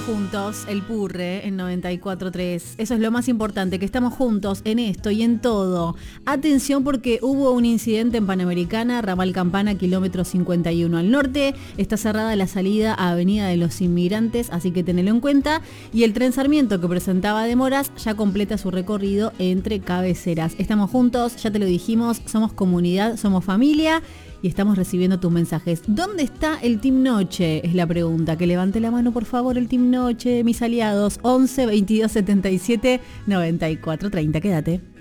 juntos, el Purre en 94.3. Eso es lo más importante, que estamos juntos en esto y en todo. Atención porque hubo un incidente en Panamericana, Ramal Campana, kilómetro 51 al norte. Está cerrada la salida a Avenida de los Inmigrantes, así que tenelo en cuenta. Y el tren Sarmiento, que presentaba demoras, ya completa su recorrido entre cabeceras. Estamos juntos, ya te lo dijimos, somos comunidad, somos familia. Y estamos recibiendo tus mensajes. ¿Dónde está el Team Noche? Es la pregunta. Que levante la mano, por favor, el Team Noche, mis aliados. 11 22 77 94 30. Quédate.